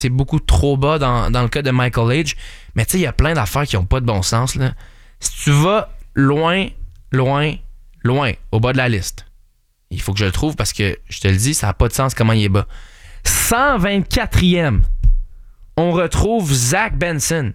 c'est beaucoup trop bas dans le cas de Michael Age. Mais tu sais, il y a plein d'affaires qui n'ont pas de bon sens, là. Si tu vas loin, au bas de la liste, il faut que je le trouve parce que, je te le dis, ça n'a pas de sens comment il est bas. 124e, on retrouve Zach Benson.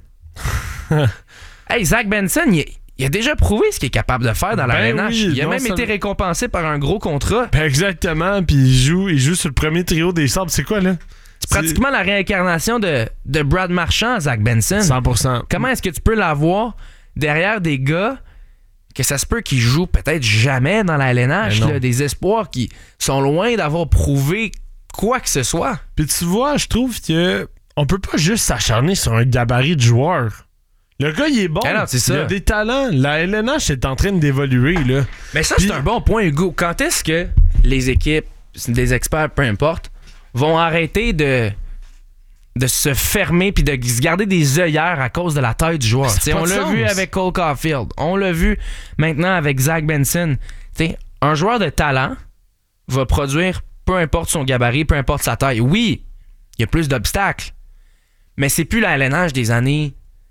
Hey, Zach Benson, il a déjà prouvé ce qu'il est capable de faire dans la LNH. Oui, il a même été récompensé par un gros contrat. Ben exactement, puis il joue sur le premier trio des Sabres. C'est quoi, là? C'est pratiquement la réincarnation de Brad Marchand, Zach Benson. 100%. Comment est-ce que tu peux l'avoir derrière des gars que ça se peut qu'ils jouent peut-être jamais dans la LNH, là, des espoirs qui sont loin d'avoir prouvé quoi que ce soit? Puis tu vois, je trouve que on peut pas juste s'acharner sur un gabarit de joueur. Le gars, il est bon. Alors, c'est ça. Il a des talents. La LNH est en train d'évoluer, là. Mais ça, c'est un bon point, Hugo. Quand est-ce que les équipes, des experts, peu importe, vont arrêter de se fermer puis de se garder des œillères à cause de la taille du joueur? On l'a vu avec Cole Caulfield. On l'a vu maintenant avec Zach Benson. T'sais, un joueur de talent va produire peu importe son gabarit, peu importe sa taille. Oui, il y a plus d'obstacles, mais c'est plus la LNH des années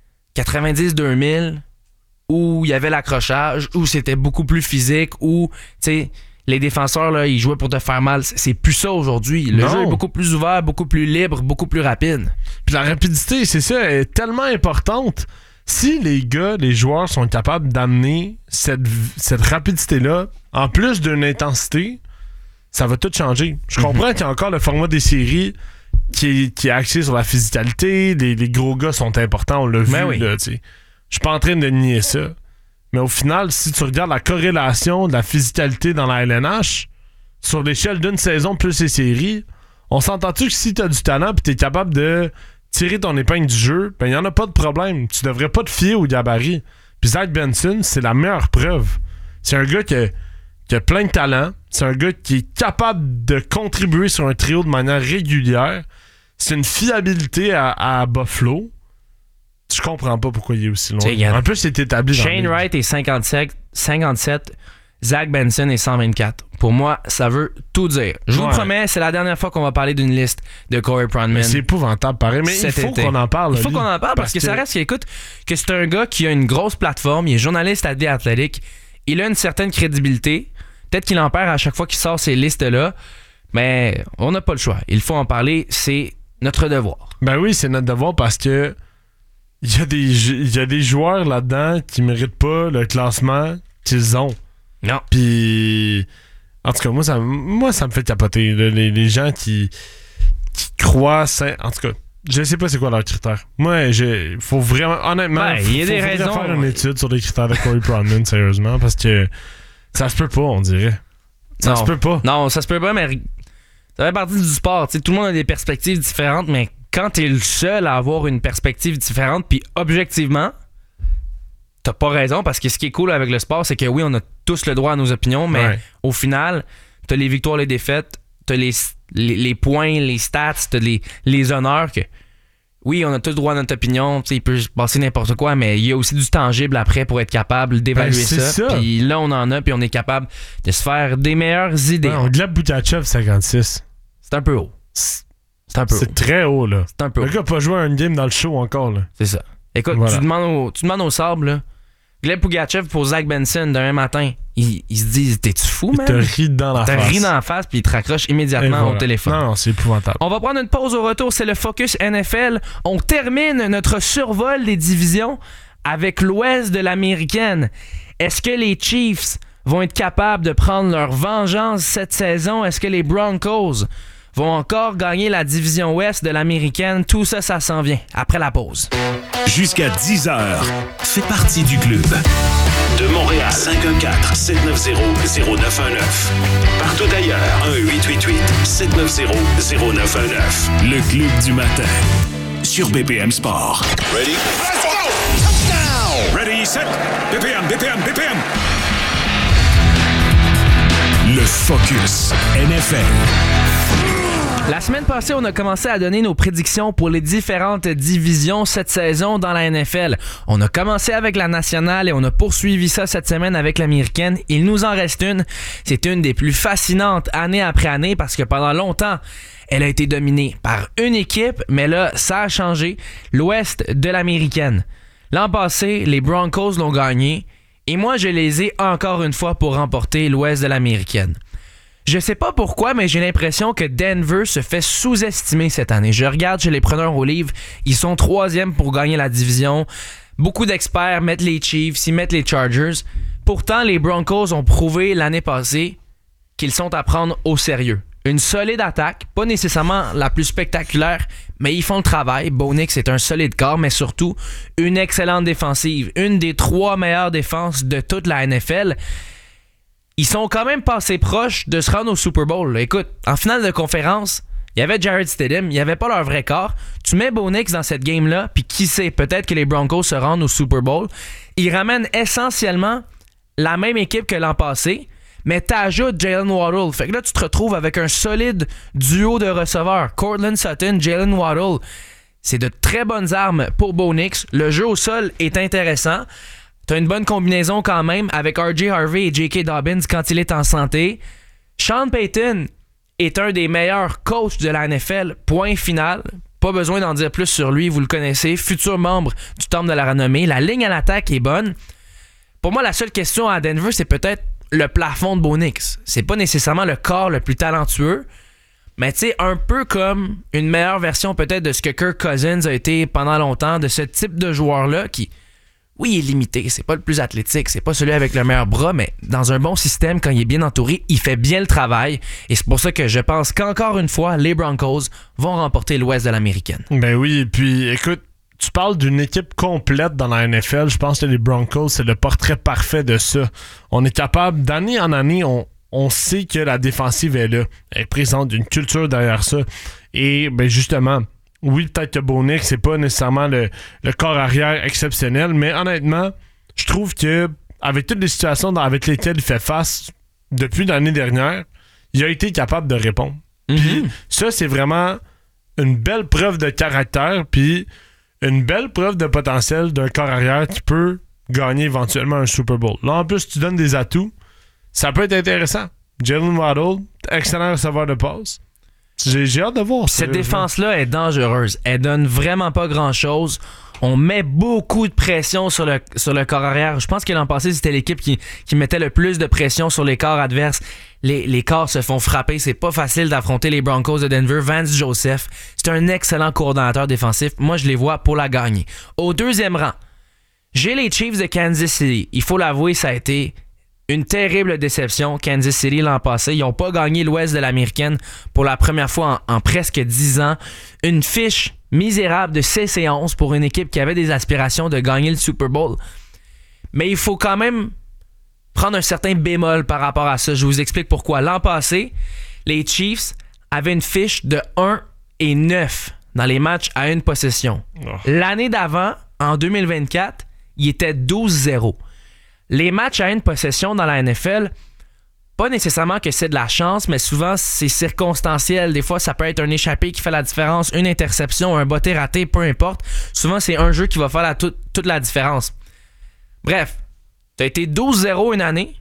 90-2000 où il y avait l'accrochage, où c'était beaucoup plus physique, où les défenseurs là, ils jouaient pour te faire mal. C'est plus ça aujourd'hui. Le jeu est beaucoup plus ouvert, beaucoup plus libre, beaucoup plus rapide. Puis la rapidité, c'est ça, est tellement importante. Si les joueurs sont capables d'amener cette rapidité-là, en plus d'une intensité, ça va tout changer. Je comprends qu'il y a encore le format des séries qui est axé sur la physicalité. Les gros gars sont importants, on l'a vu. Oui. Je suis pas en train de nier ça. Mais au final, si tu regardes la corrélation de la physicalité dans la LNH, sur l'échelle d'une saison plus les séries, on s'entend-tu que si tu as du talent et tu es capable de tirer ton épingle du jeu, ben il n'y en a pas de problème. Tu devrais pas te fier au gabarit. Puis Zach Benson, c'est la meilleure preuve. C'est un gars qui a plein de talent. C'est un gars qui est capable de contribuer sur un trio de manière régulière. C'est une fiabilité à Buffalo. Je comprends pas pourquoi il est aussi loin. En plus, c'est établi. Shane Wright est 57. Zach Benson est 124. Pour moi, ça veut tout dire. Je vous promets, c'est la dernière fois qu'on va parler d'une liste de Corey Pronman. C'est épouvantable, pareil. Mais il faut qu'on en parle. Il faut qu'on en parle parce que ça reste que c'est un gars qui a une grosse plateforme. Il est journaliste à The Athletic. Il a une certaine crédibilité. Peut-être qu'il en perd à chaque fois qu'il sort ces listes-là. Mais on n'a pas le choix. Il faut en parler. C'est notre devoir. Ben oui, c'est notre devoir parce que il y a des joueurs là-dedans qui méritent pas le classement qu'ils ont. Non. Puis, en tout cas, moi, ça me fait capoter. Les gens qui croient... En tout cas, je sais pas c'est quoi leurs critères. Moi, il faut vraiment... Honnêtement, il y a des raisons. Faire une étude sur les critères de Corey Pronman, sérieusement, parce que ça se peut pas, on dirait. Ça se peut pas. Non, ça se peut pas, mais ça fait partie du sport. T'sais, tout le monde a des perspectives différentes, mais quand t'es le seul à avoir une perspective différente, puis objectivement, t'as pas raison, parce que ce qui est cool avec le sport, c'est que oui, on a tous le droit à nos opinions, mais au final, t'as les victoires, les défaites, t'as les points, les stats, t'as les honneurs que... Oui, on a tous le droit à notre opinion, il peut se passer n'importe quoi, mais il y a aussi du tangible après pour être capable d'évaluer ça. Puis là, on en a, puis on est capable de se faire des meilleures idées. On Gleb Boutachev, 56. C'est un peu haut. C'est très haut, là. C'est un peu haut. Le gars n'a pas joué à une game dans le show encore, là. C'est ça. Écoute, tu demandes au sable, là, Gleb Boutachev pour Zach Benson demain matin. Ils se disent, t'es-tu fou, man? Il te rit dans la face. Il te rit dans la face, puis il te raccroche immédiatement au téléphone. Non, c'est épouvantable. On va prendre une pause au retour. C'est le Focus NFL. On termine notre survol des divisions avec l'ouest de l'américaine. Est-ce que les Chiefs vont être capables de prendre leur vengeance cette saison? Est-ce que les Broncos vont encore gagner la division ouest de l'américaine? Tout ça, ça s'en vient après la pause. Jusqu'à 10h, fais partie du club. De Montréal, 514-790-0919. Partout ailleurs, 1-888-790-0919. Le club du matin, sur BPM Sport. Ready? Let's go! Touchdown! Ready, set, BPM. Le Focus NFL. La semaine passée, on a commencé à donner nos prédictions pour les différentes divisions cette saison dans la NFL. On a commencé avec la nationale et on a poursuivi ça cette semaine avec l'américaine. Il nous en reste une. C'est une des plus fascinantes année après année parce que pendant longtemps, elle a été dominée par une équipe, mais là, ça a changé. L'Ouest de l'Américaine. L'an passé, les Broncos l'ont gagné, et moi, je les ai encore une fois pour remporter l'Ouest de l'Américaine. Je sais pas pourquoi, mais j'ai l'impression que Denver se fait sous-estimer cette année. Je regarde chez les preneurs au livre, ils sont 3e pour gagner la division. Beaucoup d'experts mettent les Chiefs, ils mettent les Chargers. Pourtant, les Broncos ont prouvé l'année passée qu'ils sont à prendre au sérieux. Une solide attaque, pas nécessairement la plus spectaculaire, mais ils font le travail. Bo Nix est un solide corps, mais surtout une excellente défensive. Une des 3 meilleures défenses de toute la NFL. Ils sont quand même passés proches de se rendre au Super Bowl. Là. Écoute, en finale de conférence, il y avait Jarrett Stidham, il n'y avait pas leur vrai corps. Tu mets Bo Nix dans cette game-là, puis qui sait, peut-être que les Broncos se rendent au Super Bowl. Ils ramènent essentiellement la même équipe que l'an passé, mais t'ajoutes Jalen Waddle. Fait que là, tu te retrouves avec un solide duo de receveurs. Courtland Sutton, Jalen Waddle. C'est de très bonnes armes pour Bo Nix. Le jeu au sol est intéressant. T'as une bonne combinaison quand même avec R.J. Harvey et J.K. Dobbins quand il est en santé. Sean Payton est un des meilleurs coachs de la NFL. Point final. Pas besoin d'en dire plus sur lui, vous le connaissez. Futur membre du Temple de la renommée. La ligne à l'attaque est bonne. Pour moi, la seule question à Denver, c'est peut-être le plafond de Bo Nix. C'est pas nécessairement le corps le plus talentueux, mais tu sais, un peu comme une meilleure version peut-être de ce que Kirk Cousins a été pendant longtemps, de ce type de joueur-là qui, oui, est limité. C'est pas le plus athlétique, c'est pas celui avec le meilleur bras, mais dans un bon système, quand il est bien entouré, il fait bien le travail. Et c'est pour ça que je pense qu'encore une fois, les Broncos vont remporter l'Ouest de l'Américaine. Ben oui, et puis écoute, tu parles d'une équipe complète dans la NFL. Je pense que les Broncos, c'est le portrait parfait de ça. On est capable, d'année en année, on sait que la défensive est là. Elle présente une culture derrière ça. Et ben justement, oui, peut-être que Bo Nix, c'est pas nécessairement le corps arrière exceptionnel, mais honnêtement, je trouve que avec toutes les situations avec lesquelles il fait face depuis l'année dernière, il a été capable de répondre. Puis ça, c'est vraiment une belle preuve de caractère, puis une belle preuve de potentiel d'un corps arrière qui peut gagner éventuellement un Super Bowl. Là, en plus, tu donnes des atouts. Ça peut être intéressant. Jalen Waddle, excellent receveur de passe. J'ai hâte de voir ça. Cette défense-là est dangereuse. Elle donne vraiment pas grand-chose. On met beaucoup de pression sur le corps arrière. Je pense que l'an passé, c'était l'équipe qui mettait le plus de pression sur les corps adverses. Les corps se font frapper. C'est pas facile d'affronter les Broncos de Denver. Vance Joseph, c'est un excellent coordonnateur défensif. Moi, je les vois pour la gagner. Au deuxième rang, j'ai les Chiefs de Kansas City. Il faut l'avouer, ça a été une terrible déception. Kansas City l'an passé. Ils n'ont pas gagné l'Ouest de l'Américaine pour la première fois en presque 10 ans. Une fiche misérable de 6-11 pour une équipe qui avait des aspirations de gagner le Super Bowl. Mais il faut quand même prendre un certain bémol par rapport à ça. Je vous explique pourquoi. L'an passé, les Chiefs avaient une fiche de 1-9 dans les matchs à une possession. L'année d'avant, en 2024, ils étaient 12-0. Les matchs à une possession dans la NFL, pas nécessairement que c'est de la chance, mais souvent c'est circonstanciel. Des fois, ça peut être un échappé qui fait la différence, une interception, un botté raté, peu importe. Souvent, c'est un jeu qui va faire toute la différence. Bref, t'as été 12-0 une année,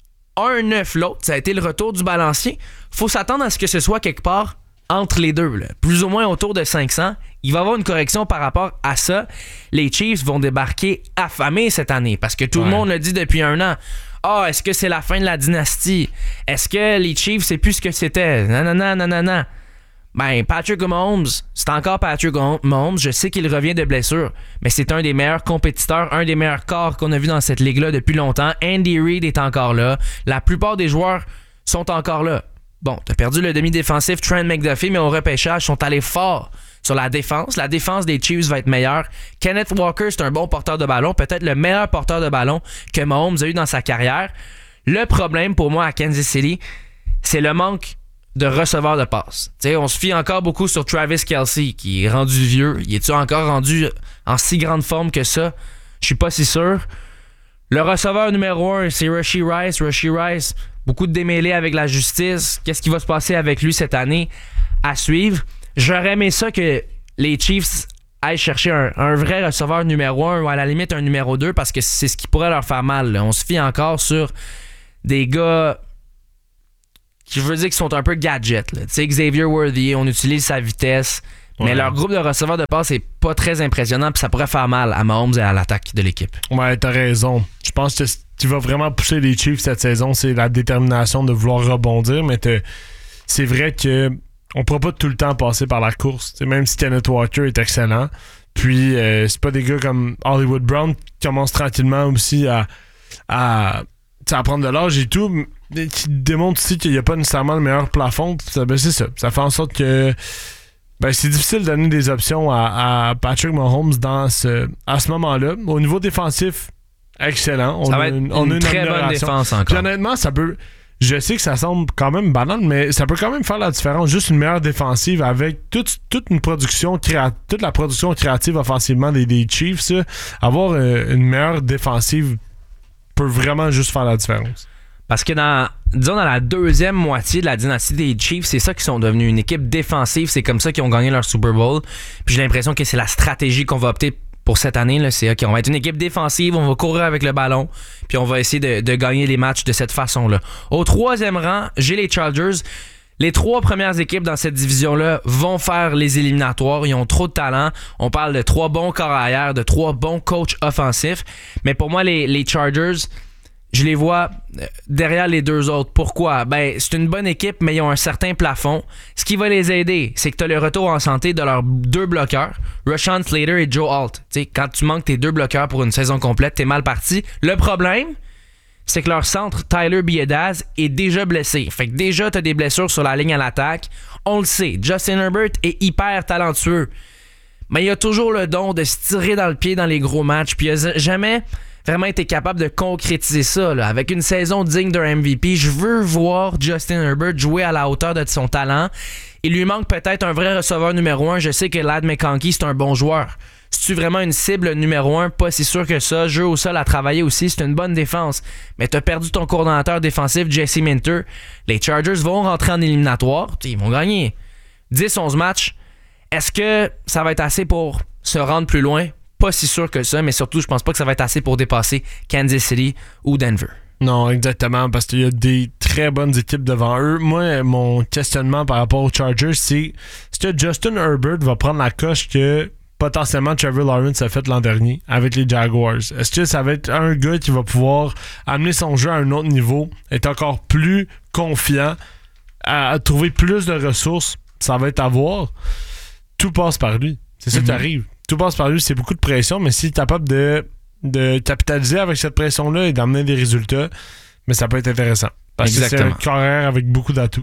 1-9 l'autre. Ça a été le retour du balancier. Faut s'attendre à ce que ce soit quelque part entre les deux, là. Plus ou moins autour de 500. Il va y avoir une correction par rapport à ça. Les Chiefs vont débarquer affamés cette année parce que tout le monde le dit depuis un an. Est-ce que c'est la fin de la dynastie? Est-ce que les Chiefs, c'est plus ce que c'était? Non. Ben, Patrick Mahomes, c'est encore Patrick Mahomes. Je sais qu'il revient de blessure, mais c'est un des meilleurs compétiteurs, un des meilleurs corps qu'on a vu dans cette ligue-là depuis longtemps. Andy Reid est encore là. La plupart des joueurs sont encore là. Bon, t'as perdu le demi-défensif Trent McDuffie, mais au repêchage, ils sont allés fort sur la défense. La défense des Chiefs va être meilleure. Kenneth Walker, c'est un bon porteur de ballon, peut-être le meilleur porteur de ballon que Mahomes a eu dans sa carrière. Le problème pour moi à Kansas City, c'est le manque de receveurs de passe. T'sais, on se fie encore beaucoup sur Travis Kelce, qui est rendu vieux. Il est-tu encore rendu en si grande forme que ça? Je suis pas si sûr. Le receveur numéro 1, c'est Rashee Rice. Rashee Rice, beaucoup de démêlés avec la justice. Qu'est-ce qui va se passer avec lui cette année? À suivre. J'aurais aimé ça que les Chiefs aillent chercher un vrai receveur numéro 1 ou à la limite un numéro 2 parce que c'est ce qui pourrait leur faire mal. Là. On se fie encore sur des gars je veux dire qu'ils sont un peu gadgets. Tu sais, Xavier Worthy, on utilise sa vitesse, mais leur groupe de receveurs de passe est pas très impressionnant, puis ça pourrait faire mal à Mahomes et à l'attaque de l'équipe. Ouais, t'as raison. Je pense que ce qui va vraiment pousser les Chiefs cette saison, c'est la détermination de vouloir rebondir, mais c'est vrai que on pourra pas tout le temps passer par la course. T'sais, même si Kenneth Walker est excellent. Puis c'est pas des gars comme Hollywood Brown qui commencent tranquillement aussi à prendre de l'âge et tout, qui démontrent aussi qu'il n'y a pas nécessairement le meilleur plafond. C'est ça. Ça fait en sorte que c'est difficile de donner des options à Patrick Mahomes à ce moment-là. Au niveau défensif, excellent. Ça va être une très bonne défense encore. Puis honnêtement, ça peut... Je sais que ça semble quand même banal, mais ça peut quand même faire la différence. Juste une meilleure défensive avec toute la production créative offensivement des Chiefs. Ça, avoir une meilleure défensive peut vraiment juste faire la différence. Parce que dans la deuxième moitié de la dynastie des Chiefs, c'est ça qu'ils sont devenus, une équipe défensive. C'est comme ça qu'ils ont gagné leur Super Bowl. Puis j'ai l'impression que c'est la stratégie qu'on va opter pour cette année, là, c'est OK, on va être une équipe défensive, on va courir avec le ballon, puis on va essayer de gagner les matchs de cette façon-là. Au troisième rang, j'ai les Chargers. Les 3 premières équipes dans cette division-là vont faire les éliminatoires. Ils ont trop de talent. On parle de 3 bons corps arrière, de 3 bons coachs offensifs. Mais pour moi, les Chargers, je les vois derrière les 2 autres. Pourquoi? C'est une bonne équipe, mais ils ont un certain plafond. Ce qui va les aider, c'est que tu as le retour en santé de leurs 2 bloqueurs, Rashawn Slater et Joe Alt. T'sais, quand tu manques tes 2 bloqueurs pour une saison complète, t'es mal parti. Le problème, c'est que leur centre, Tyler Biadasz, est déjà blessé. Fait que déjà, tu as des blessures sur la ligne à l'attaque. On le sait, Justin Herbert est hyper talentueux. Mais il a toujours le don de se tirer dans le pied dans les gros matchs. Puis il a jamais vraiment été capable de concrétiser ça. Là. Avec une saison digne d'un MVP, je veux voir Justin Herbert jouer à la hauteur de son talent. Il lui manque peut-être un vrai receveur numéro 1. Je sais que Ladd McConkey, c'est un bon joueur. C'est-tu vraiment une cible numéro 1? Pas si sûr que ça. Jeu au sol à travailler aussi, c'est une bonne défense. Mais t'as perdu ton coordonnateur défensif, Jesse Minter. Les Chargers vont rentrer en éliminatoire. Ils vont gagner 10-11 matchs. Est-ce que ça va être assez pour se rendre plus loin? Pas si sûr que ça, mais surtout, je pense pas que ça va être assez pour dépasser Kansas City ou Denver. Non, exactement, parce qu'il y a des très bonnes équipes devant eux. Moi, mon questionnement par rapport aux Chargers, c'est est-ce que Justin Herbert va prendre la coche que potentiellement Trevor Lawrence a fait l'an dernier avec les Jaguars? Est-ce que ça va être un gars qui va pouvoir amener son jeu à un autre niveau, être encore plus confiant, à trouver plus de ressources? Ça va être à voir. Tout passe par lui. C'est ça qui arrive. Tout passe par lui, c'est beaucoup de pression, mais s'il est capable de capitaliser avec cette pression-là et d'amener des résultats, mais ça peut être intéressant. Parce que c'est un carrière avec beaucoup d'atouts.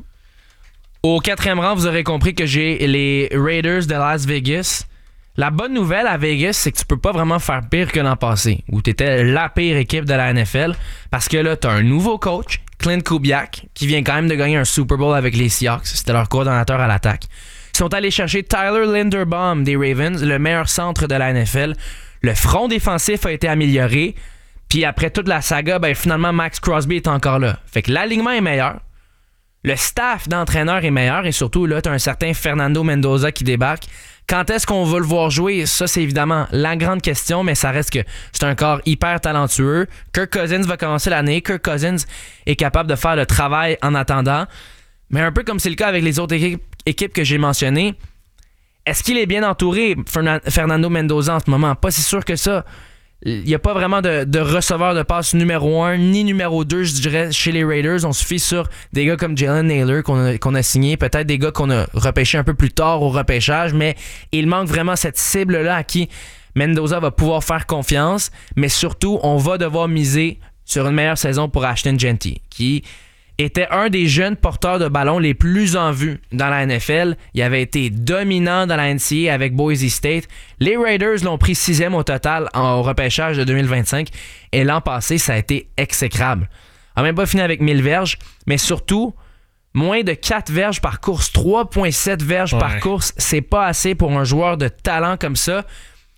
Au 4e rang, vous aurez compris que j'ai les Raiders de Las Vegas. La bonne nouvelle à Vegas, c'est que tu peux pas vraiment faire pire que l'an passé, où tu étais la pire équipe de la NFL, parce que là, tu as un nouveau coach, Clint Kubiak, qui vient quand même de gagner un Super Bowl avec les Seahawks. C'était leur coordonnateur à l'attaque. Ils sont allés chercher Tyler Linderbaum des Ravens, le meilleur centre de la NFL. Le front défensif a été amélioré. Puis après toute la saga, finalement, Max Crosby est encore là. Fait que l'alignement est meilleur. Le staff d'entraîneurs est meilleur. Et surtout, là, tu as un certain Fernando Mendoza qui débarque. Quand est-ce qu'on va le voir jouer? Ça, c'est évidemment la grande question, mais ça reste que c'est un corps hyper talentueux. Kirk Cousins va commencer l'année. Kirk Cousins est capable de faire le travail en attendant. Mais un peu comme c'est le cas avec les autres équipes que j'ai mentionnées, est-ce qu'il est bien entouré, Fernando Mendoza, en ce moment? Pas si sûr que ça. Il n'y a pas vraiment de receveur de passe numéro 1 ni numéro 2, je dirais, chez les Raiders. On se fie sur des gars comme Jalen Nailor qu'on a signé, peut-être des gars qu'on a repêchés un peu plus tard au repêchage, mais il manque vraiment cette cible-là à qui Mendoza va pouvoir faire confiance. Mais surtout, on va devoir miser sur une meilleure saison pour Ashton Jeanty, qui était un des jeunes porteurs de ballon les plus en vue dans la NFL. Il avait été dominant dans la NCAA avec Boise State. Les Raiders l'ont pris 6e au total au repêchage de 2025. Et l'an passé, ça a été exécrable. Il n'a même pas fini avec 1000 verges, mais surtout, moins de 4 verges par course. 3,7 verges par course, c'est pas assez pour un joueur de talent comme ça.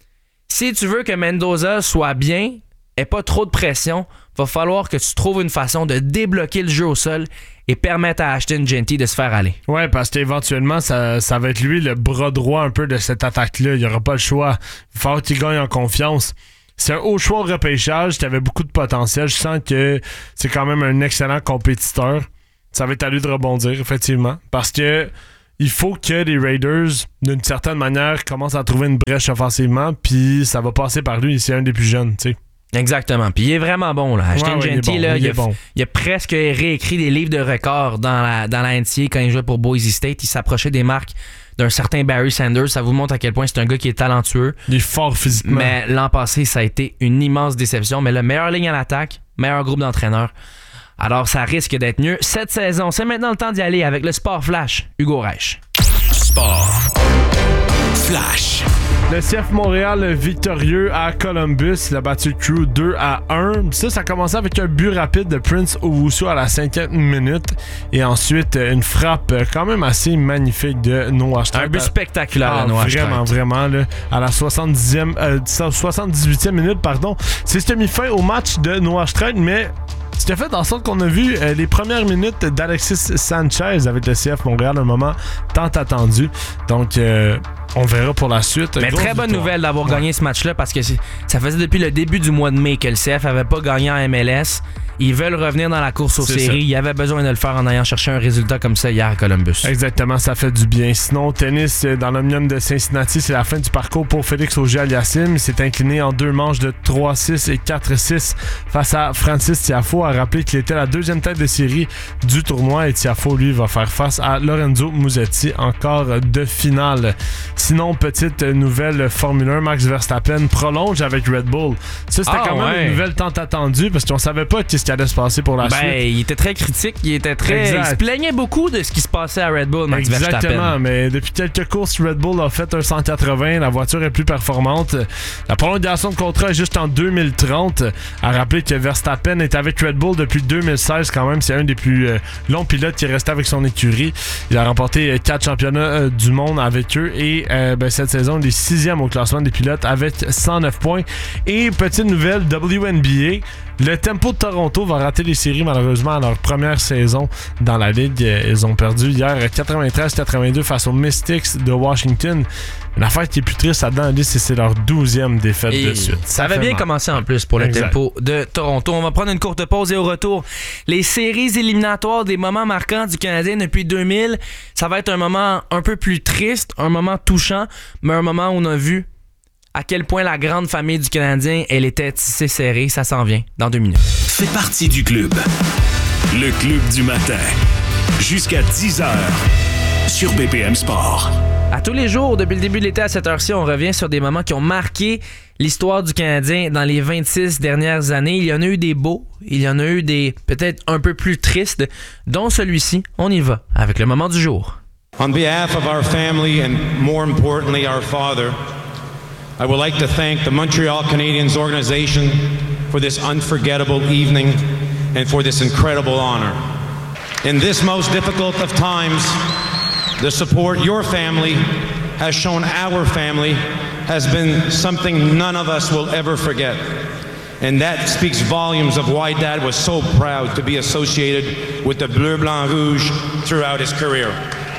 Si tu veux que Mendoza soit bien, et pas trop de pression, va falloir que tu trouves une façon de débloquer le jeu au sol et permettre à Ashton Jeanty de se faire aller. Ouais, parce qu'éventuellement, ça va être lui le bras droit un peu de cette attaque-là. Il n'y aura pas le choix. Il va falloir qu'il gagne en confiance. C'est un haut choix au repêchage qui avait beaucoup de potentiel. Je sens que c'est quand même un excellent compétiteur. ça va être à lui de rebondir, effectivement. Parce que il faut que les Raiders, d'une certaine manière, commencent à trouver une brèche offensivement, puis ça va passer par lui, c'est un des plus jeunes, tu sais. Exactement. Puis il est vraiment bon, là. Ashton Jeanty, il a presque réécrit des livres de records dans la NCAA quand il jouait pour Boise State. Il s'approchait des marques d'un certain Barry Sanders. Ça vous montre à quel point c'est un gars qui est talentueux. Il est fort physiquement. Mais l'an passé, ça a été une immense déception. Mais le meilleure ligne à l'attaque, meilleur groupe d'entraîneurs. Alors, ça risque d'être mieux. Cette saison, c'est maintenant le temps d'y aller avec le Sport Flash. Hugo Reich. Sport Flash. Le CF Montréal victorieux à Columbus. Il a battu Crew 2-1. Ça a commencé avec un but rapide de Prince Owusu à la 5e minute. Et ensuite, une frappe quand même assez magnifique de Noah Strait. Un but spectaculaire de Noah Strait. Vraiment, là, à la 78e minute, pardon. C'est ce qui a mis fin au match de Noah Strait, mais ce qui a fait en sorte qu'on a vu les premières minutes d'Alexis Sanchez avec le CF Montréal, un moment tant attendu. Donc, on verra pour la suite. Mais très bonne nouvelle d'avoir gagné ce match-là parce que ça faisait depuis le début du mois de mai que le CF n'avait pas gagné en MLS. Ils veulent revenir dans la course aux séries. Il y avait besoin de le faire en allant chercher un résultat comme ça hier à Columbus. Exactement, ça fait du bien. Sinon, au tennis, dans l'Omnium de Cincinnati, c'est la fin du parcours pour Félix Auger-Aliassime. Il s'est incliné en 2 manches de 3-6 et 4-6 face à Francis Tiafoe. A rappelé qu'il était la 2e tête de série du tournoi et Tiafoe, lui, va faire face à Lorenzo Musetti en quart de finale. Sinon, petite nouvelle Formule 1, Max Verstappen prolonge avec Red Bull. Ça, c'était quand même une nouvelle tant attendue parce qu'on savait pas qu'est-ce qui allait se passer pour la suite. Il était très critique, il se plaignait beaucoup de ce qui se passait à Red Bull, Max Verstappen. Exactement, mais depuis quelques courses, Red Bull a fait un 180, la voiture est plus performante. La prolongation de contrat est juste en 2030. À rappeler que Verstappen est avec Red Bull depuis 2016 quand même, c'est un des plus longs pilotes qui est resté avec son écurie. Il a remporté 4 championnats du monde avec eux et cette saison, il est 6e au classement des pilotes avec 109 points. Et petite nouvelle, WNBA, le Tempo de Toronto va rater les séries malheureusement à leur première saison dans la ligue. Ils ont perdu hier 93-82 face aux Mystics de Washington. Une affaire qui est plus triste là-dedans, c'est leur 12e défaite de suite. Ça avait bien commencé en plus pour le Tempo de Toronto. On va prendre une courte pause et au retour, les séries éliminatoires des moments marquants du Canadien depuis 2000. Ça va être un moment un peu plus triste, un moment touchant, mais un moment où on a vu à quel point la grande famille du Canadien, elle était tissée serrée. Ça s'en vient dans 2 minutes. Fais partie du club. Le club du matin. Jusqu'à 10h sur BPM Sport. À tous les jours, depuis le début de l'été à cette heure-ci, on revient sur des moments qui ont marqué l'histoire du Canadien dans les 26 dernières années. Il y en a eu des beaux, il y en a eu des peut-être un peu plus tristes, dont celui-ci. On y va avec le moment du jour. On behalf of our family and more importantly our father, I would like to thank the Montreal Canadiens organization for this unforgettable evening and for this incredible honor. In this most difficult of times, the support your family has shown our family has been something none of us will ever forget. And that speaks volumes of why Dad was so proud to be associated with the Bleu Blanc Rouge throughout his career.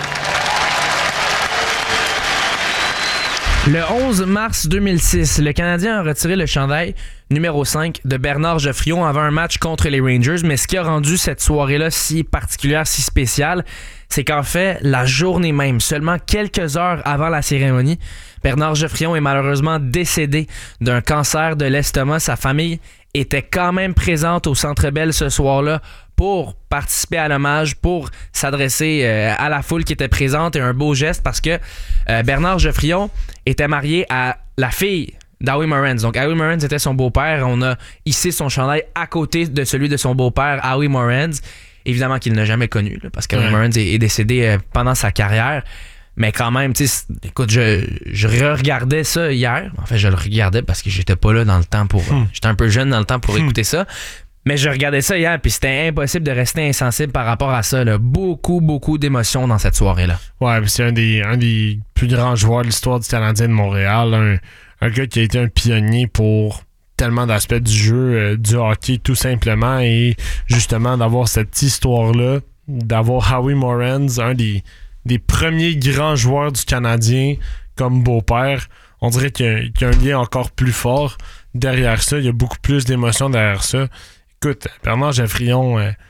Le 11 mars 2006, le Canadien a retiré le chandail numéro 5 de Bernard Geoffrion avant un match contre les Rangers, mais ce qui a rendu cette soirée-là si particulière, si spéciale, c'est qu'en fait, la journée même, seulement quelques heures avant la cérémonie, Bernard Geoffrion est malheureusement décédé d'un cancer de l'estomac. Sa famille était quand même présente au Centre Bell ce soir-là pour participer à l'hommage, pour s'adresser à la foule qui était présente, et un beau geste parce que Bernard Geoffrion était marié à la fille d'Howie Morenz. Donc Howie Morenz était son beau-père. On a hissé son chandail à côté de celui de son beau-père, Howie Morenz. Évidemment qu'il n'a jamais connu, là, parce qu'Howie Morenz est décédé pendant sa carrière. Mais quand même, tu sais, écoute, je regardais ça hier. En fait, je le regardais parce que j'étais pas là dans le temps pour... J'étais un peu jeune dans le temps pour écouter ça. Mais je regardais ça hier, puis c'était impossible de rester insensible par rapport à ça. Là. Beaucoup d'émotions dans cette soirée-là. Ouais, puis c'est un des plus grands joueurs de l'histoire du Canadien de Montréal. Un gars qui a été un pionnier pour tellement d'aspects du jeu, du hockey, tout simplement. Et justement, d'avoir cette histoire-là, d'avoir Howie Morenz, un des premiers grands joueurs du Canadien comme beau-père, on dirait qu'il y a un lien encore plus fort derrière ça. Il y a beaucoup plus d'émotions derrière ça. Écoute, Bernard Geoffrion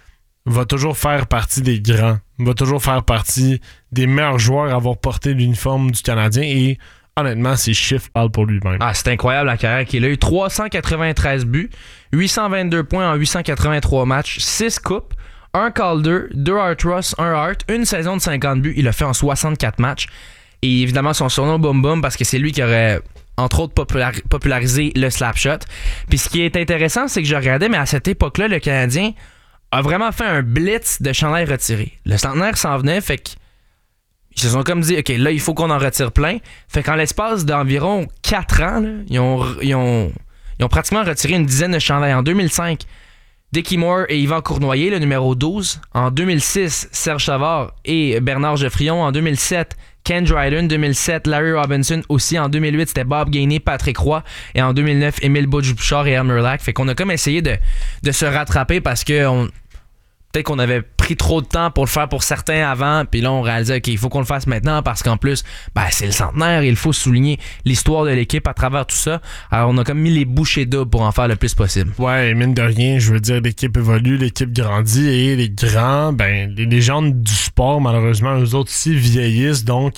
va toujours faire partie des grands. Va toujours faire partie des meilleurs joueurs à avoir porté l'uniforme du Canadien et honnêtement, ses chiffres parlent pour lui-même. Ah, c'est incroyable la carrière qu'il a eu. 393 buts, 822 points en 883 matchs, 6 coupes, 1 Calder, 2 Hart Ross, 1 Hart, une saison de 50 buts. Il l'a fait en 64 matchs. Et évidemment, son surnom Boom Boom parce que c'est lui qui aurait, entre autres, popularisé le slap shot. Puis ce qui est intéressant, c'est que je regardais, mais à cette époque-là, le Canadien a vraiment fait un blitz de chandail retiré. Le centenaire s'en venait, fait que ils se sont comme dit, OK, là, il faut qu'on en retire plein. Fait qu'en l'espace d'environ 4 ans, là, ils ont pratiquement retiré une dizaine de chandails. En 2005, Dickie Moore et Yvan Cournoyer, le numéro 12. En 2006, Serge Savard et Bernard Geoffrion. En 2007, Ken Dryden. 2007, Larry Robinson aussi. En 2008, c'était Bob Gainey, Patrick Roy. Et en 2009, Émile Bouchard et Elmer Lack. Fait qu'on a comme essayé de se rattraper parce que peut-être qu'on avait pris trop de temps pour le faire pour certains avant, puis là on réalisait OK, il faut qu'on le fasse maintenant parce qu'en plus, c'est le centenaire, il faut souligner l'histoire de l'équipe à travers tout ça. Alors on a comme mis les bouchées doubles pour en faire le plus possible. Ouais, mine de rien, je veux dire, l'équipe évolue, l'équipe grandit et les grands, les légendes du sport, malheureusement, eux autres aussi vieillissent, donc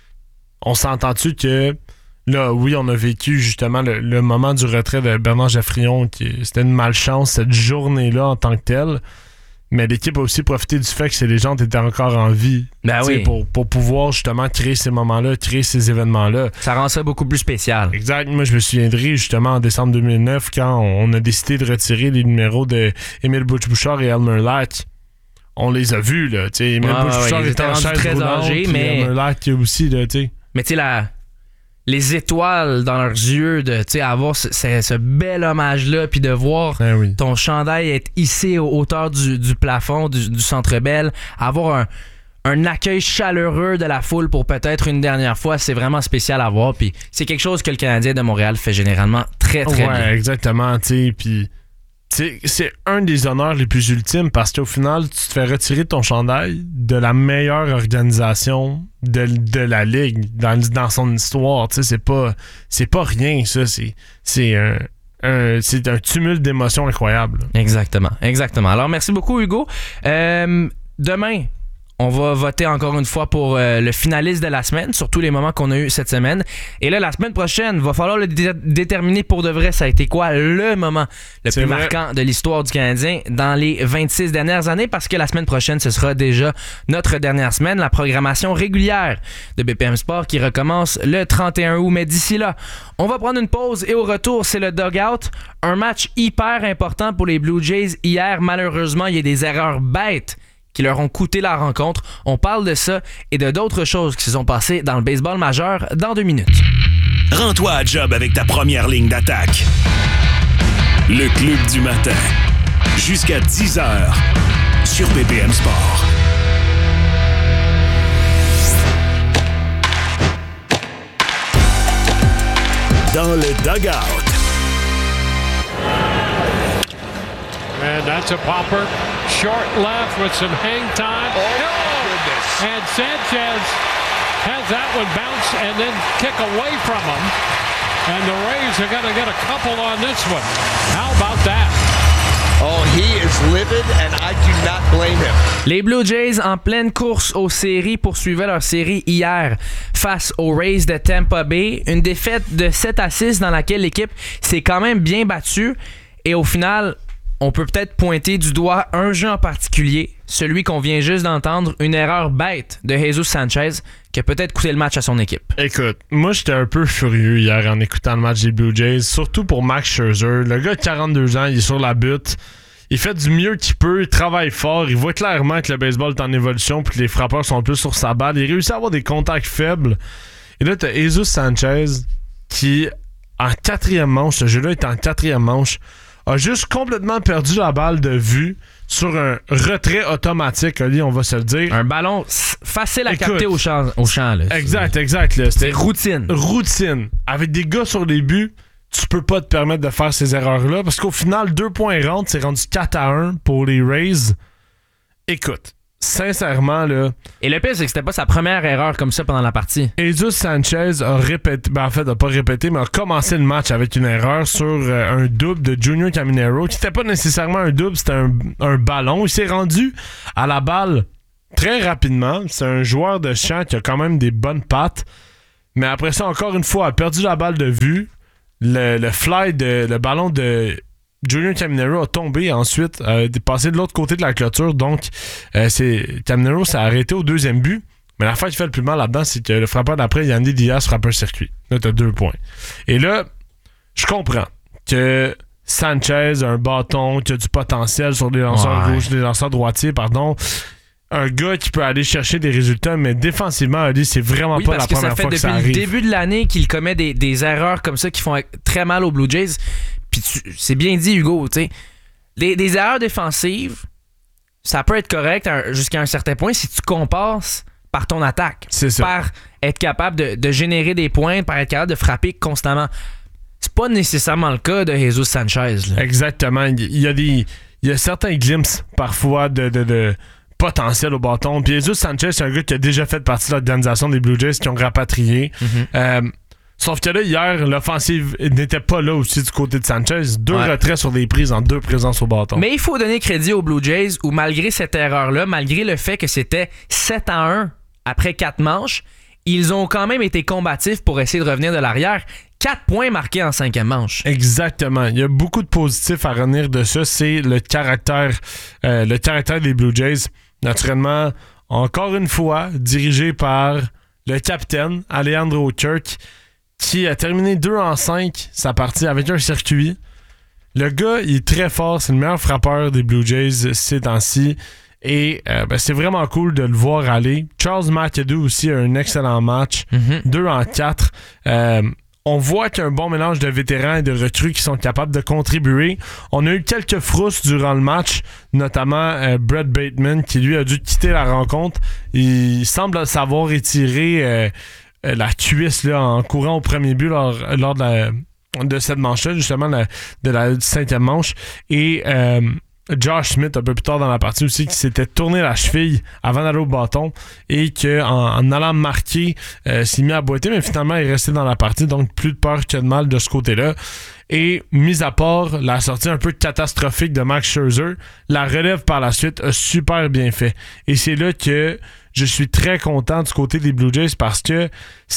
on s'entend-tu que là, oui, on a vécu justement le moment du retrait de Bernard Geoffrion, c'était une malchance cette journée-là en tant que telle. Mais l'équipe a aussi profité du fait que ces légendes étaient encore en vie. Oui. Pour pouvoir justement créer ces moments-là, créer ces événements-là. Ça rend ça beaucoup plus spécial. Exact. Moi, je me souviendrai justement en décembre 2009 quand on a décidé de retirer les numéros de Émile Bouchard et Elmer Lack. On les a vus, là. Émile Bouchard était en chaise très roulante, âgé, mais Elmer Lack aussi, là, tu sais. Mais tu sais, les étoiles dans leurs yeux, de avoir ce bel hommage-là, puis de voir ton chandail être hissé aux hauteurs du plafond, du Centre Bell, avoir un accueil chaleureux de la foule pour peut-être une dernière fois, c'est vraiment spécial à voir. Puis c'est quelque chose que le Canadien de Montréal fait généralement très, très bien. Ouais, exactement, tu sais, puis c'est un des honneurs les plus ultimes parce qu'au final, tu te fais retirer ton chandail de la meilleure organisation de la Ligue dans son histoire. Tu sais, c'est pas rien, ça. C'est un tumulte d'émotions incroyable. Exactement. Alors, merci beaucoup, Hugo. Demain, on va voter encore une fois pour le finaliste de la semaine, sur tous les moments qu'on a eu cette semaine. Et là, la semaine prochaine, va falloir le déterminer pour de vrai. Ça a été quoi le moment le plus marquant de l'histoire du Canadien dans les 26 dernières années? Parce que la semaine prochaine, ce sera déjà notre dernière semaine, la programmation régulière de BPM Sport qui recommence le 31 août. Mais d'ici là, on va prendre une pause et au retour, c'est le dugout. Un match hyper important pour les Blue Jays. Hier, malheureusement, il y a des erreurs bêtes qui leur ont coûté la rencontre. On parle de ça et de d'autres choses qui se sont passées dans le baseball majeur dans 2 minutes. Rends-toi à job avec ta première ligne d'attaque. Le Club du matin. Jusqu'à 10h sur BPM Sport. Dans le dugout. And that's a popper. Short left with some hang time. Goodness. And Sanchez has that one bounce and then kick away from him. And the Rays are going to get a couple on this one. How about that? Oh, he is livid and I do not blame him. Les Blue Jays en pleine course aux séries poursuivaient leur série hier face aux Rays de Tampa Bay. Une défaite de 7-6 dans laquelle l'équipe s'est quand même bien battue. Et au final, on peut peut-être pointer du doigt un jeu en particulier, celui qu'on vient juste d'entendre, une erreur bête de Jesus Sanchez qui a peut-être coûté le match à son équipe. Écoute, moi j'étais un peu furieux hier en écoutant le match des Blue Jays, surtout pour Max Scherzer. Le gars de 42 ans, il est sur la butte. Il fait du mieux qu'il peut, il travaille fort, il voit clairement que le baseball est en évolution puis que les frappeurs sont plus sur sa balle. Il réussit à avoir des contacts faibles. Et là, t'as Jesus Sanchez qui, en 4e manche, ce jeu-là est en 4e manche, a juste complètement perdu la balle de vue sur un retrait automatique, Ali, on va se le dire. Un ballon facile à capter au champ là. Exact. Là. C'est routine. Routine. Avec des gars sur les buts, tu peux pas te permettre de faire ces erreurs-là parce qu'au final, 2 points rentrent, c'est rendu 4-1 pour les Rays. Écoute, sincèrement, là... Et le pire, c'est que c'était pas sa première erreur comme ça pendant la partie. Jesus Sanchez a répété... Ben, en fait, n'a pas répété, mais a commencé le match avec une erreur sur un double de Junior Caminero, qui n'était pas nécessairement un double, c'était un ballon. Il s'est rendu à la balle très rapidement. C'est un joueur de champ qui a quand même des bonnes pattes. Mais après ça, encore une fois, a perdu la balle de vue. Le ballon de Junior Caminero a tombé ensuite, est passé de l'autre côté de la clôture. Donc, Caminero s'est arrêté au deuxième but. Mais l'affaire qui fait le plus mal là-dedans, c'est que le frappeur d'après, Yandy Diaz, frappe un circuit. Là, t'as 2 points. Et là, je comprends que Sanchez a un bâton, qui a du potentiel sur les lanceurs gauche, les lanceurs droitiers, pardon. Un gars qui peut aller chercher des résultats, mais défensivement, Ali, c'est vraiment pas la première fois que ça arrive. Depuis le début de l'année qu'il commet des erreurs comme ça qui font très mal aux Blue Jays. Puis c'est bien dit, Hugo, tu sais. Des erreurs défensives, ça peut être correct jusqu'à un certain point si tu compenses par ton attaque. C'est ça. Par être capable de générer des points, par être capable de frapper constamment. C'est pas nécessairement le cas de Jesus Sanchez. Là. Exactement. Il y a certains glimpses parfois de potentiel au bâton. Puis Jesus Sanchez, c'est un gars qui a déjà fait partie de l'organisation des Blue Jays qui ont rapatrié. Sauf que là, hier, l'offensive n'était pas là aussi du côté de Sanchez. 2 retraits sur des prises en 2 présences au bâton. Mais il faut donner crédit aux Blue Jays où malgré cette erreur-là, malgré le fait que c'était 7-1 après 4 manches, ils ont quand même été combatifs pour essayer de revenir de l'arrière. 4 points marqués en 5e manche. Exactement. Il y a beaucoup de positifs à retenir de ça. C'est le caractère des Blue Jays. Naturellement, encore une fois, dirigé par le capitaine, Alejandro Kirk, qui a terminé 2-5 sa partie avec un circuit. Le gars, il est très fort. C'est le meilleur frappeur des Blue Jays ces temps-ci. Et c'est vraiment cool de le voir aller. Charles McAdoo aussi a un excellent match. 2-4. On voit qu'il y a un bon mélange de vétérans et de recrues qui sont capables de contribuer. On a eu quelques frousses durant le match, notamment Brett Bateman, qui lui a dû quitter la rencontre. Il semble savoir étirer la cuisse là, en courant au premier but lors de cette manche-là, justement de la 5e manche. Et Josh Smith, un peu plus tard dans la partie aussi, qui s'était tourné la cheville avant d'aller au bâton et qu'en allant marquer, s'est mis à boiter, mais finalement, il est resté dans la partie, donc plus de peur que de mal de ce côté-là. Et, mis à part la sortie un peu catastrophique de Max Scherzer, la relève par la suite a super bien fait. Et c'est là que je suis très content du côté des Blue Jays parce que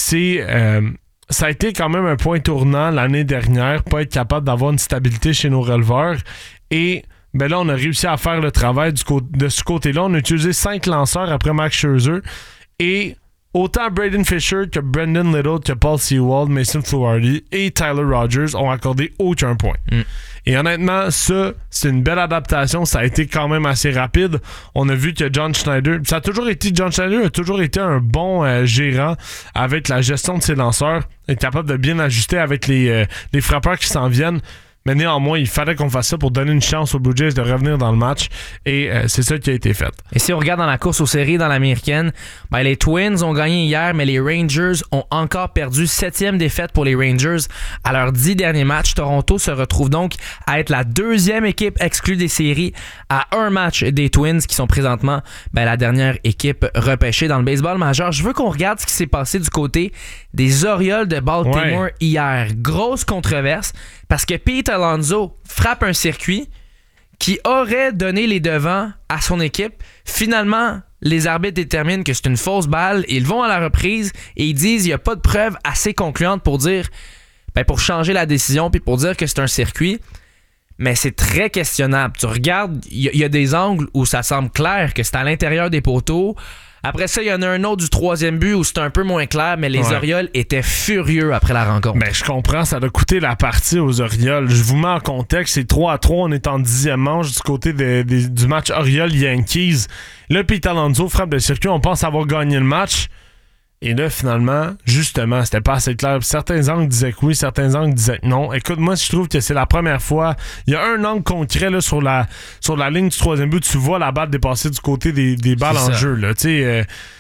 ça a été quand même un point tournant l'année dernière, pas être capable d'avoir une stabilité chez nos releveurs. Et ben là, on a réussi à faire le travail de ce côté-là. On a utilisé 5 lanceurs après Max Scherzer. Et autant Braden Fisher que Brendan Little, que Paul Sewald, Mason Fluharty et Tyler Rogers ont accordé aucun point. Et honnêtement, ça, c'est une belle adaptation. Ça a été quand même assez rapide. On a vu que John Schneider a toujours été un bon gérant avec la gestion de ses lanceurs. Il est capable de bien ajuster avec les frappeurs qui s'en viennent. Mais néanmoins, il fallait qu'on fasse ça pour donner une chance aux Blue Jays de revenir dans le match. Et c'est ça qui a été fait. Et si on regarde dans la course aux séries dans l'américaine, ben les Twins ont gagné hier, mais les Rangers ont encore perdu. 7e défaite pour les Rangers à leurs 10 derniers matchs. Toronto se retrouve donc à être la 2e équipe exclue des séries à un match des Twins, qui sont présentement la dernière équipe repêchée dans le baseball majeur. Je veux qu'on regarde ce qui s'est passé du côté des Orioles de Baltimore hier. Grosse controverse. Parce que Pete Alonso frappe un circuit qui aurait donné les devants à son équipe. Finalement, les arbitres déterminent que c'est une fausse balle. Ils vont à la reprise et ils disent qu'il n'y a pas de preuves assez concluantes pour dire, pour changer la décision puis pour dire que c'est un circuit. Mais c'est très questionnable. Tu regardes, il y a des angles où ça semble clair que c'est à l'intérieur des poteaux. Après ça, il y en a un autre du 3e but où c'est un peu moins clair, mais les Orioles étaient furieux après la rencontre. Ben, je comprends, ça a coûté la partie aux Orioles. Je vous mets en contexte, c'est 3-3, on est en 10e manche du côté du match Orioles-Yankees. Là, Pete Alonso frappe le circuit, on pense avoir gagné le match. Et là, finalement, justement, c'était pas assez clair. Certains angles disaient que oui, certains angles disaient que non. Écoute, moi, je trouve que c'est la première fois. Il y a un angle concret là, sur la ligne du 3e but. Tu vois la balle dépasser du côté des balles en jeu. Là.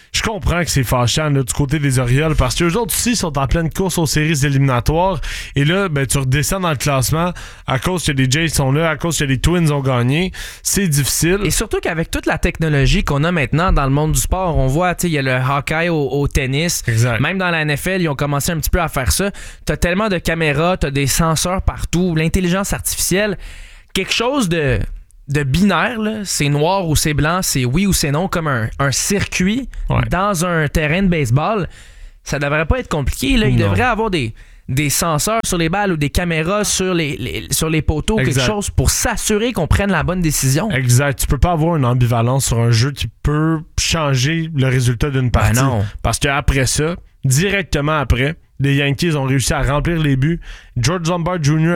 je comprends que c'est fâchant là, du côté des Orioles parce qu'eux autres aussi sont en pleine course aux séries éliminatoires et là, ben, tu redescends dans le classement à cause que les Jays sont là, à cause que les Twins ont gagné. C'est difficile. Et surtout qu'avec toute la technologie qu'on a maintenant dans le monde du sport, on voit, tu sais, il y a le hockey au tennis. Exact. Même dans la NFL, ils ont commencé un petit peu à faire ça. T'as tellement de caméras, t'as des senseurs partout, l'intelligence artificielle, quelque chose de binaire, là, c'est noir ou c'est blanc, c'est oui ou c'est non, comme un circuit dans un terrain de baseball. Ça devrait pas être compliqué. Là. Il devrait avoir des senseurs sur les balles ou des caméras sur les poteaux, quelque chose pour s'assurer qu'on prenne la bonne décision. Exact. Tu peux pas avoir une ambivalence sur un jeu qui peut changer le résultat d'une partie. Ben non. Parce qu'après ça, directement après, les Yankees ont réussi à remplir les buts. George Lombard Jr.